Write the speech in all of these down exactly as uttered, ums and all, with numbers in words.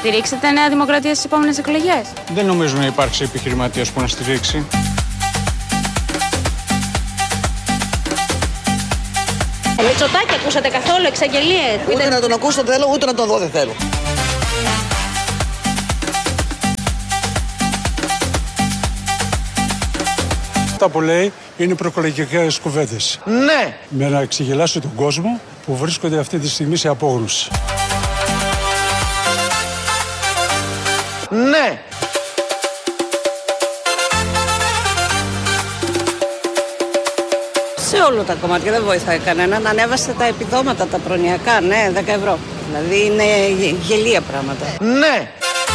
στηρίξετε Νέα Δημοκρατία στις επόμενες εκλογές? Δεν νομίζω να υπάρξει επιχειρηματίας που να στηρίξει. Μητσοτάκη, ακούσατε καθόλου εξαγγελίες? Ούτε να τον ακούσω δεν θέλω, ούτε να τον δω δεν θέλω. Αυτά που λέει είναι προεκλογικές κουβέντες. Ναι. Με να ξεγελάσει τον κόσμο που βρίσκονται αυτή τη στιγμή σε απόγνωση. Ναι. Σε όλα τα κομμάτια, δεν βοηθάει κανέναν. Ανέβασε τα επιδόματα, τα προνοιακά, ναι, δέκα ευρώ. Δηλαδή είναι γελία πράγματα. Ναι.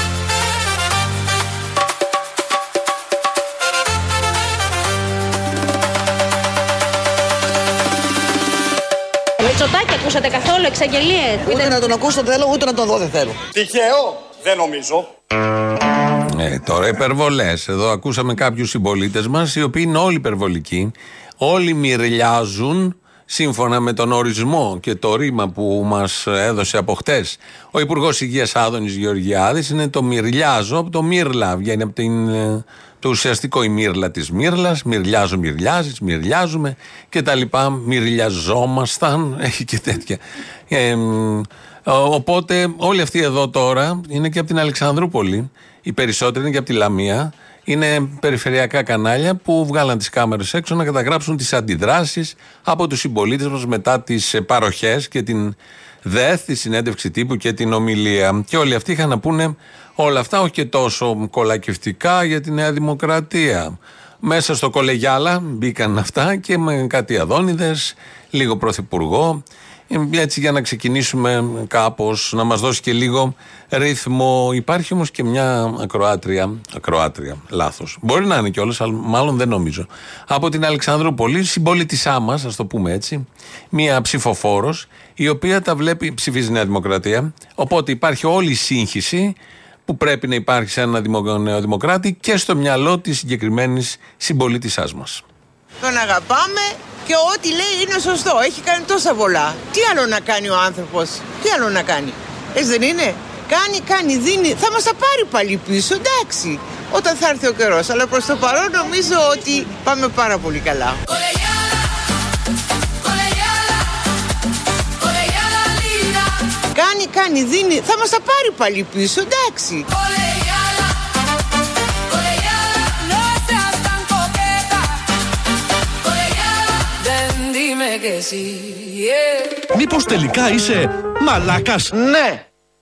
Μητσοτάκη, ακούσατε καθόλου εξαγγελίες? Ούτε να τον ακούσω δεν θέλω, ούτε να τον δω δεν θέλω. Τυχαίο, δεν νομίζω. Ε, τώρα υπερβολές. Εδώ ακούσαμε κάποιους συμπολίτες μας, οι οποίοι είναι όλοι υπερβολικοί. Όλοι μυρλιάζουν σύμφωνα με τον ορισμό και το ρήμα που μας έδωσε από χτες ο Υπουργός Υγείας Άδωνης Γεωργιάδης. Είναι το μυρλιάζω από το μύρλα. Βγαίνει από την, το ουσιαστικό η μύρλα της μύρλας. Μυρλιάζω, μυρλιάζεις, μυρλιάζουμε και τα λοιπά. Μυρλιαζόμασταν. Έχει και τέτοια. Ε, οπότε όλοι αυτοί εδώ τώρα είναι και από την Αλεξανδρούπολη. Οι περισσότεροι είναι και από τη Λαμία. Είναι περιφερειακά κανάλια που βγάλαν τις κάμερες έξω να καταγράψουν τις αντιδράσεις από τους συμπολίτες μας μετά τις παροχές και την ΔΕΘ, τη συνέντευξη τύπου και την ομιλία. Και όλοι αυτοί είχαν να πούνε όλα αυτά, όχι και τόσο κολακευτικά για τη Νέα Δημοκρατία. Μέσα στο κολεγιάλα μπήκαν αυτά και με κάτι αδόνιδες, λίγο πρωθυπουργό. Έτσι για να ξεκινήσουμε κάπως, να μας δώσει και λίγο ρυθμό. Υπάρχει όμως και μια ακροάτρια, ακροάτρια, λάθος. Μπορεί να είναι κιόλας, αλλά μάλλον δεν νομίζω. Από την Αλεξανδρούπολη, συμπολίτησά μας, ας το πούμε έτσι, μια ψηφοφόρος, η οποία τα βλέπει, ψηφίζει Νέα Δημοκρατία, οπότε υπάρχει όλη η σύγχυση που πρέπει να υπάρχει σε ένα νεοδημοκράτη και στο μυαλό της συγκεκριμένης συμπολίτησάς μας. Τον αγαπάμε και ό,τι λέει είναι σωστό. Έχει κάνει τόσα πολλά. Τι άλλο να κάνει ο άνθρωπος, τι άλλο να κάνει. Έτσι δεν είναι? Κάνει, κάνει, δίνει. Θα μας τα πάρει πάλι πίσω, εντάξει, όταν θα έρθει ο καιρός. Αλλά προς το παρόν νομίζω ότι πάμε πάρα πολύ καλά. Κάνει, κάνει, δίνει. Θα μας τα πάρει πάλι πίσω, εντάξει. Μήπως τελικά είσαι μαλάκας? Ναι.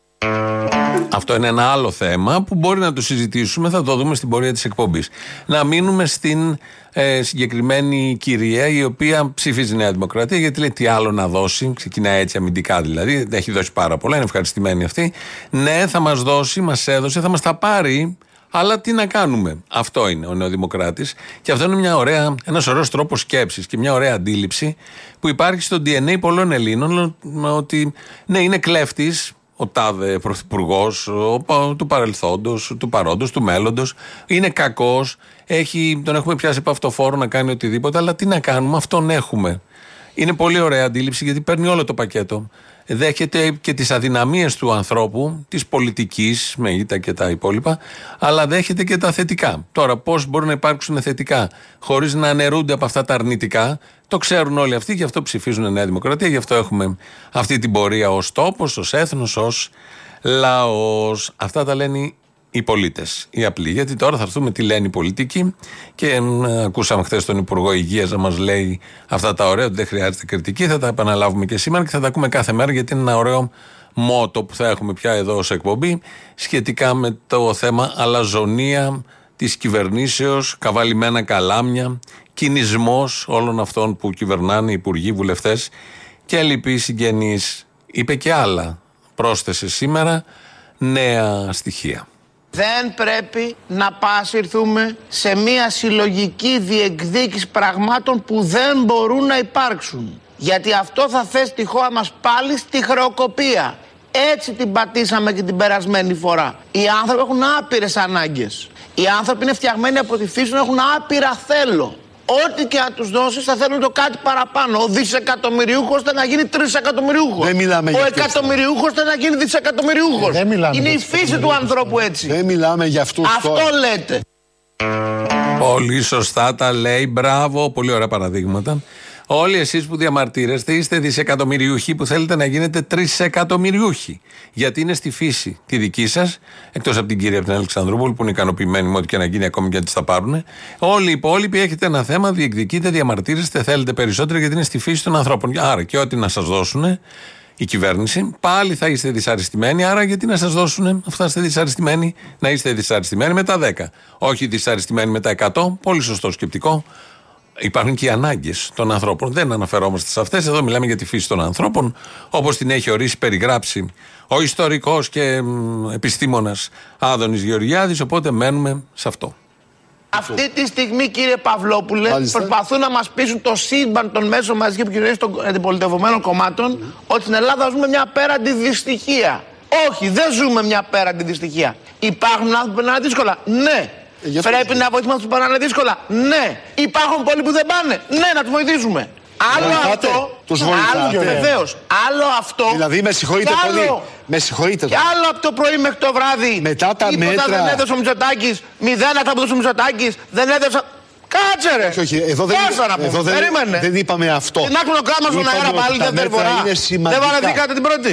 Αυτό είναι ένα άλλο θέμα που μπορεί να το συζητήσουμε, θα το δούμε στην πορεία της εκπομπής. Να μείνουμε στην ε, συγκεκριμένη κυρία η οποία ψηφίζει Νέα Δημοκρατία, γιατί λέει τι άλλο να δώσει, ξεκινάει έτσι αμυντικά δηλαδή, έχει δώσει πάρα πολλά, είναι ευχαριστημένη αυτή. Ναι, θα μας δώσει, μας έδωσε, θα μας τα πάρει. Αλλά τι να κάνουμε. Αυτό είναι ο Νεοδημοκράτης. Και αυτό είναι μια ωραία, ένας ωραίος τρόπος σκέψης και μια ωραία αντίληψη που υπάρχει στο ντι εν έι πολλών Ελλήνων, ότι ναι, είναι κλέφτης ο τάδε πρωθυπουργός του παρελθόντος, του παρόντος, του μέλλοντος. Είναι κακός, έχει, τον έχουμε πιάσει από αυτοφόρο να κάνει οτιδήποτε, αλλά τι να κάνουμε, αυτόν έχουμε. Είναι πολύ ωραία αντίληψη γιατί παίρνει όλο το πακέτο. Δέχεται και τις αδυναμίες του ανθρώπου, της πολιτικής, με ήττα και τα υπόλοιπα, αλλά δέχεται και τα θετικά. Τώρα, πώς μπορούν να υπάρξουν θετικά χωρίς να αναιρούνται από αυτά τα αρνητικά, το ξέρουν όλοι αυτοί, γι' αυτό ψηφίζουν Νέα Δημοκρατία, γι' αυτό έχουμε αυτή την πορεία ως τόπος, ως έθνος, ως λαός. Αυτά τα λένε οι πολίτες, οι απλοί. Γιατί τώρα θα έρθουμε τι λένε οι πολιτικοί και ε, ακούσαμε χθες τον Υπουργό Υγείας να μας λέει αυτά τα ωραία, ότι δεν χρειάζεται κριτική. Θα τα επαναλάβουμε και σήμερα και θα τα ακούμε κάθε μέρα, γιατί είναι ένα ωραίο μότο που θα έχουμε πια εδώ ως εκπομπή σχετικά με το θέμα αλαζονία της κυβερνήσεως, καβαλημένα καλάμια, κινησμός όλων αυτών που κυβερνάνε, υπουργοί, βουλευτές και λοιποί συγγενείς. Είπε και άλλα. Πρόσθεσε σήμερα νέα στοιχεία. Δεν πρέπει να πασιρθούμε σε μια συλλογική διεκδίκηση πραγμάτων που δεν μπορούν να υπάρξουν. Γιατί αυτό θα θέσει τη χώρα μας πάλι στη χρεοκοπία. Έτσι την πατήσαμε και την περασμένη φορά. Οι άνθρωποι έχουν άπειρες ανάγκες. Οι άνθρωποι είναι φτιαγμένοι από τη φύση, έχουν άπειρα θέλω. Ό,τι και να τους δώσεις θα θέλουν το κάτι παραπάνω. Ο δισεκατομμυριούχος θα να γίνει τρισεκατομμυριούχος. Δεν μιλάμε Ο για εκατομμυριούχος θα να γίνει δισεκατομμυριούχος. Δεν μιλάμε Είναι για η φύση του ανθρώπου έτσι. Δεν μιλάμε για αυτούς. Αυτό τώρα. λέτε. Πολύ σωστά τα λέει, μπράβο, πολύ ωραία παραδείγματα. Όλοι εσείς που διαμαρτύρεστε είστε δισεκατομμυριούχοι που θέλετε να γίνετε τρισεκατομμυριούχοι. Γιατί είναι στη φύση τη δική σας, εκτός από την κυρία από την Αλεξανδρούπολη που είναι ικανοποιημένη με ό,τι και να γίνει ακόμη και αν τις τα πάρουν. Όλοι οι υπόλοιποι έχετε ένα θέμα, διεκδικείτε, διαμαρτύρεστε, θέλετε περισσότερο γιατί είναι στη φύση των ανθρώπων. Άρα και ό,τι να σας δώσουν η κυβέρνηση, πάλι θα είστε δυσαρεστημένοι. Άρα γιατί να σας δώσουν, αφού θα είστε δυσαρεστημένοι, να είστε δυσαρεστημένοι με τα δέκα. Όχι δυσαρεστημένοι με τα εκατό. Πολύ σωστό σκεπτικό. Υπάρχουν και οι ανάγκες των ανθρώπων. Δεν αναφερόμαστε σε αυτές. Εδώ μιλάμε για τη φύση των ανθρώπων, όπως την έχει ορίσει, περιγράψει ο ιστορικός και μ, επιστήμονας Άδωνης Γεωργιάδης. Οπότε μένουμε σε αυτό. Αυτή τη στιγμή, κύριε Παυλόπουλε, Μάλιστα. προσπαθούν να μας πείσουν το σύμπαν των μέσων μαζικής επικοινωνίας των αντιπολιτευομένων κομμάτων mm. ότι στην Ελλάδα ζούμε μια απέραντη δυστυχία. Όχι, δεν ζούμε μια απέραντη δυστυχία. Υπάρχουν άνθρωποι που περνάνε δύσκολα. Ναι. Ε, Πρέπει να βοηθήσουμε αυτούς που περνάνε δύσκολα. Ναι. Υπάρχουν πολλοί που δεν πάνε. Ναι, να τους βοηθήσουμε. Άλλο βοηθάτε, αυτό. Τους βοηθάτε. Βεβαίως. Άλλο αυτό. Δηλαδή με συγχωρείτε πολύ. Με συγχωρείτε. Και άλλο από το πρωί μέχρι το βράδυ. Μετά τα Τίποτα μέτρα. δεν έδωσε ο Μητσοτάκης. Μηδέν αυτά που έδωσε ο Μητσοτάκης. Δεν έδωσε. Κάτσε ρε. Όχι, όχι. Εδώ δεν, εδώ δεν, δεν είπαμε αυτό. Την άκρη το κράμα στον αέρα πάλι δεύτερη φορά. Δεν βαρεθήκατε την πρώτη.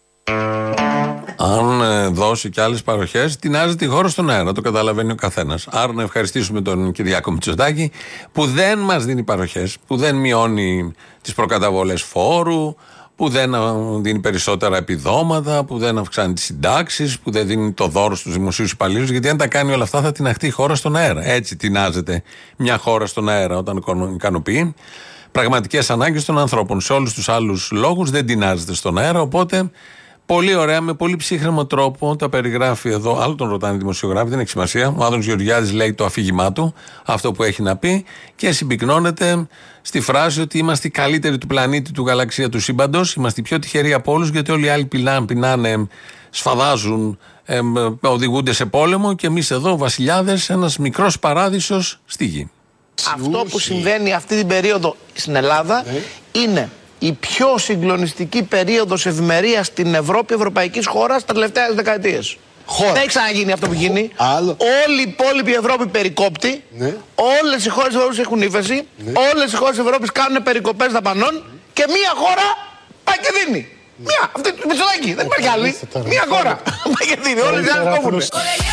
Αν ε, δώσει και άλλες παροχές, τεινάζει τη χώρα στον αέρα. Το καταλαβαίνει ο καθένας. Άρα να ευχαριστήσουμε τον Κυριάκο Μητσοτάκη που δεν μας δίνει παροχές, που δεν μειώνει τις προκαταβολές φόρου, που δεν δίνει περισσότερα επιδόματα, που δεν αυξάνει τις συντάξεις, που δεν δίνει το δώρο στους δημοσίους υπαλλήλους. Γιατί αν τα κάνει όλα αυτά θα τειναχτεί η χώρα στον αέρα. Έτσι τεινάζεται μια χώρα στον αέρα όταν ικανοποιεί πραγματικές ανάγκες των ανθρώπων. Σε όλους τους άλλους λόγους δεν τεινάζεται στον αέρα. Οπότε πολύ ωραία, με πολύ ψύχρεμο τρόπο τα περιγράφει εδώ. Άλλο τον ρωτάνε οι δημοσιογράφοι, δεν έχει σημασία. Ο Άδωνης Γεωργιάδης λέει το αφήγημά του, αυτό που έχει να πει, και συμπυκνώνεται στη φράση ότι είμαστε οι καλύτεροι του πλανήτη, του γαλαξία, του σύμπαντος. Είμαστε οι πιο τυχεροί από όλους, γιατί όλοι οι άλλοι πεινάνε, πεινάνε σφαδάζουν, ε, οδηγούνται σε πόλεμο και εμείς εδώ, βασιλιάδες, ένας μικρός παράδεισος στη γη. Αυτό που συμβαίνει αυτή την περίοδο στην Ελλάδα ναι. είναι η πιο συγκλονιστική περίοδος ευημερίας στην Ευρώπη, ευρωπαϊκής χώρας, τα τελευταία δεκαετίες. Χώρα. Δεν έχει ξαναγίνει αυτό που γίνει. Άλλο. Όλη η υπόλοιπη Ευρώπη περικόπτει. Ναι. Όλες οι χώρες της Ευρώπης έχουν ύφεση. Ναι. Όλες οι χώρες της Ευρώπης κάνουν περικοπές δαπανών. Ναι. Και μία χώρα πάει και δίνει. Ναι. Μία. Αυτή το Μητσοτάκη. Δεν υπάρχει άλλη. Μία χώρα πάει και δίνει. Όλες οι άλλες κόβουν.